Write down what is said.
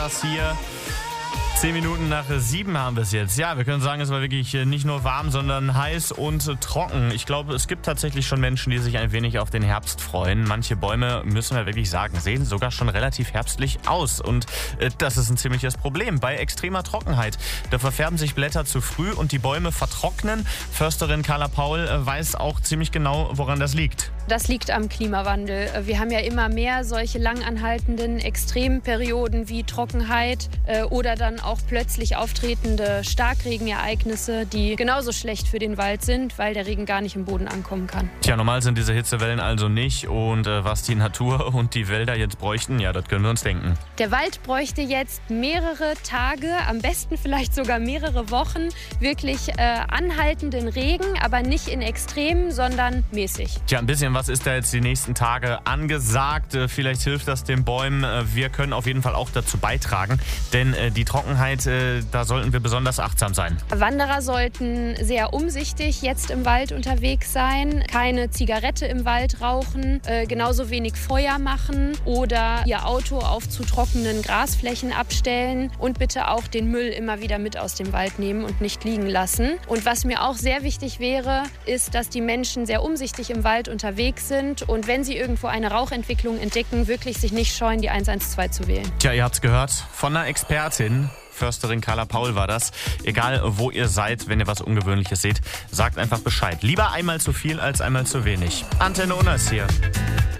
Das hier 10 Minuten nach 7 haben wir es jetzt. Ja, wir können sagen, es war wirklich nicht nur warm, sondern heiß und trocken. Ich glaube, es gibt tatsächlich schon Menschen, die sich ein wenig auf den Herbst freuen. Manche Bäume, müssen wir wirklich sagen, sehen sogar schon relativ herbstlich aus. Und das ist ein ziemliches Problem. Bei extremer Trockenheit, da verfärben sich Blätter zu früh und die Bäume vertrocknen. Försterin Carla Paul weiß auch ziemlich genau, woran das liegt. Das liegt am Klimawandel. Wir haben ja immer mehr solche langanhaltenden Extremperioden wie Trockenheit oder dann auch plötzlich auftretende Starkregenereignisse, die genauso schlecht für den Wald sind, weil der Regen gar nicht im Boden ankommen kann. Tja, normal sind diese Hitzewellen also nicht. Und was die Natur und die Wälder jetzt bräuchten, ja, das können wir uns denken. Der Wald bräuchte jetzt mehrere Tage, am besten vielleicht sogar mehrere Wochen, wirklich anhaltenden Regen, aber nicht in Extremen, sondern mäßig. Tja, ein bisschen was ist da jetzt die nächsten Tage angesagt. Vielleicht hilft das den Bäumen. Wir können auf jeden Fall auch dazu beitragen, denn die Trockenheit, da sollten wir besonders achtsam sein. Wanderer sollten sehr umsichtig jetzt im Wald unterwegs sein, keine Zigarette im Wald rauchen, genauso wenig Feuer machen oder ihr Auto auf zu trockenen Grasflächen abstellen und bitte auch den Müll immer wieder mit aus dem Wald nehmen und nicht liegen lassen. Und was mir auch sehr wichtig wäre, ist, dass die Menschen sehr umsichtig im Wald unterwegs sind und wenn sie irgendwo eine Rauchentwicklung entdecken, wirklich sich nicht scheuen, die 112 zu wählen. Tja, ihr habt's gehört, von einer Expertin. Försterin Carla Paul war das. Egal, wo ihr seid, wenn ihr was Ungewöhnliches seht, sagt einfach Bescheid. Lieber einmal zu viel als einmal zu wenig. Antenne Unners hier.